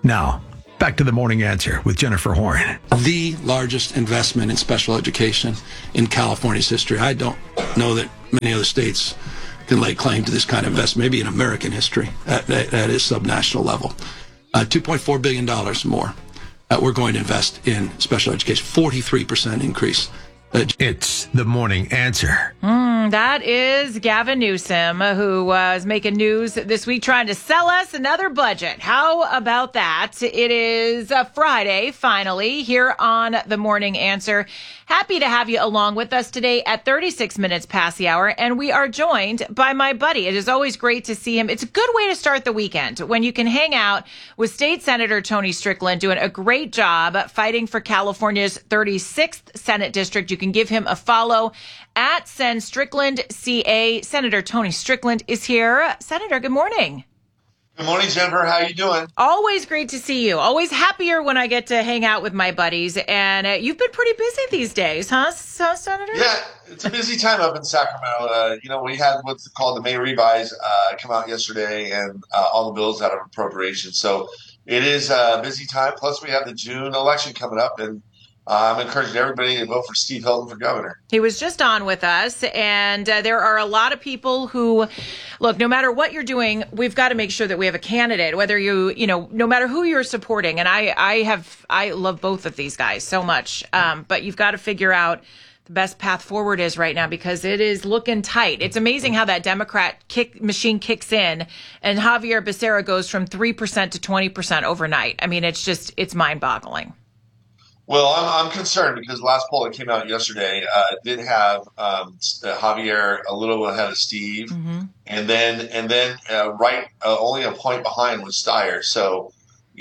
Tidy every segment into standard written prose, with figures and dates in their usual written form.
Now, back to the morning answer with Jennifer Horn. The largest investment in special education in California's history. I don't know that many other states can lay claim to this kind of investment, maybe in American history at is subnational level. $2.4 billion more we're going to invest in special education, 43% increase. It's the morning answer. That is Gavin Newsom, who is making news this week trying to sell us another budget. How about that? It is Friday, finally, here on the morning answer. Happy to have you along with us today at 36 minutes past the hour, and we are joined by my buddy. It is always great to see him. It's a good way to start the weekend when you can hang out with State Senator Tony Strickland, doing a great job fighting for California's 36th Senate District. You can give him a follow at Sen Strickland CA. Senator Tony Strickland is here. Senator, good morning. Good morning, Jennifer. How you doing? Always great to see you. Always happier when I get to hang out with my buddies. And you've been pretty busy these days, huh, Senator? Yeah, it's a busy time up in Sacramento. We had what's called the May revise come out yesterday, and all the bills out of appropriation. So it is a busy time. Plus, we have the June election coming up, and I'm encouraging everybody to vote for Steve Hilton for governor. He was just on with us, and there are a lot of people who, look, no matter what you're doing, we've got to make sure that we have a candidate, whether no matter who you're supporting. And I love both of these guys so much, but you've got to figure out the best path forward is right now, because it is looking tight. It's amazing how that Democrat machine kicks in, and Javier Becerra goes from 3% to 20% overnight. I mean, it's mind-boggling. Well, I'm concerned because the last poll that came out yesterday did have Javier a little ahead of Steve, and then only a point behind was Steyer. So,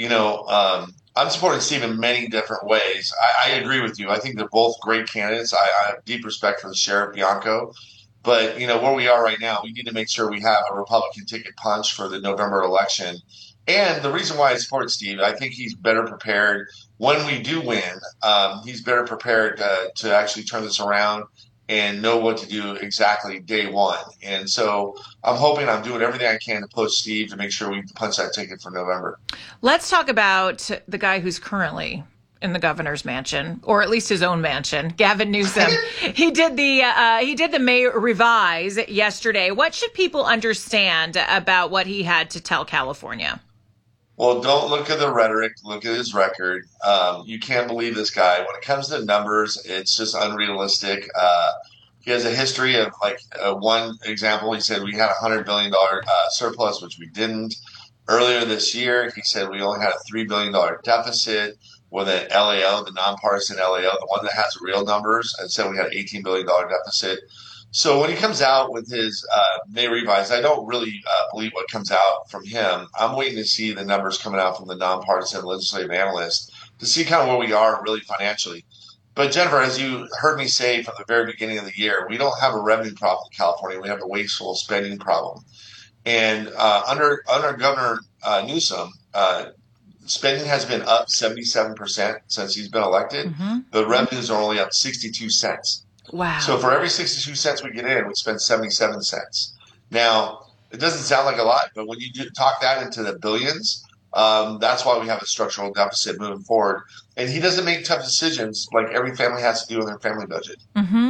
I'm supporting Steve in many different ways. I agree with you. I think they're both great candidates. I have deep respect for the Sheriff Bianco, but where we are right now, we need to make sure we have a Republican ticket punch for the November election. And the reason why I support Steve, I think he's better prepared when we do win. He's better prepared to actually turn this around and know what to do exactly day one. And so I'm doing everything I can to push Steve to make sure we punch that ticket for November. Let's talk about the guy who's currently in the governor's mansion, or at least his own mansion, Gavin Newsom. He did the May revise yesterday. What should people understand about what he had to tell California? Well, don't look at the rhetoric. Look at his record. You can't believe this guy. When it comes to numbers, it's just unrealistic. He has a history of one example. He said we had $100 billion surplus, which we didn't. Earlier this year, he said we only had a $3 billion deficit with an LAO, the nonpartisan LAO, the one that has real numbers, and said we had an $18 billion deficit. So when he comes out with his May revise, I don't really believe what comes out from him. I'm waiting to see the numbers coming out from the nonpartisan legislative analyst to see kind of where we are really financially. But Jennifer, as you heard me say from the very beginning of the year, we don't have a revenue problem in California. We have a wasteful spending problem. And under Governor Newsom, spending has been up 77% since he's been elected. The revenues are only up 62 cents. Wow. So for every 62 cents we get in, we spend 77 cents. Now, it doesn't sound like a lot, but when you talk that into the billions, that's why we have a structural deficit moving forward. And he doesn't make tough decisions like every family has to do in their family budget.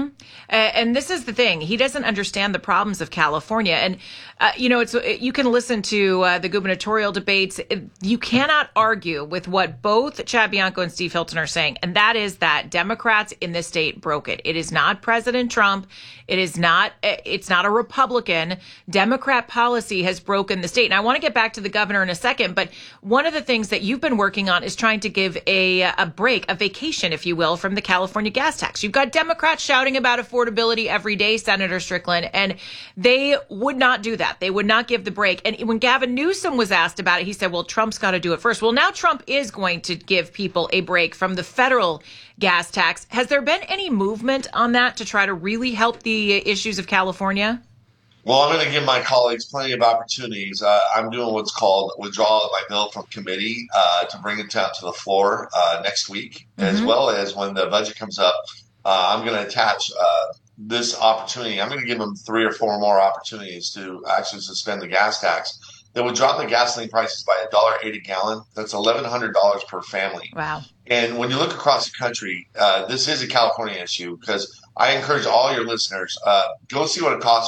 And this is the thing. He doesn't understand the problems of California. And, you can listen to the gubernatorial debates. You cannot argue with what both Chad Bianco and Steve Hilton are saying. And that is that Democrats in this state broke it. It is not President Trump. It's not a Republican. Democrat policy has broken the state. And I want to get back to the governor in a second. But one of the things that you've been working on is trying to give a break, a vacation, if you will, from the California gas tax. You've got Democrats shouting about affordability every day, Senator Strickland, and they would not do that. They would not give the break. And when Gavin Newsom was asked about it, he said, well, Trump's got to do it first. Well, now Trump is going to give people a break from the federal gas tax. Has there been any movement on that to try to really help the issues of California? Well, I'm going to give my colleagues plenty of opportunities. I'm doing what's called withdrawal of my bill from committee to bring it down to the floor next week, as well as when the budget comes up, I'm going to attach this opportunity. I'm going to give them 3 or 4 more opportunities to actually suspend the gas tax that would drop the gasoline prices by $1.08 a gallon. That's $1,100 per family. Wow. And when you look across the country, this is a California issue because I encourage all your listeners, go see what it costs